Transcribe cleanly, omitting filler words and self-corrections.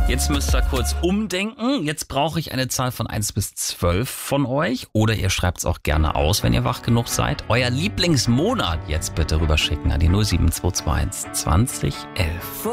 Jetzt müsst ihr kurz umdenken. Jetzt brauche ich eine Zahl von 1 bis 12 von euch. Oder ihr schreibt es auch gerne aus, wenn ihr wach genug seid. Euer Lieblingsmonat jetzt bitte rüberschicken an die 0722 20 11.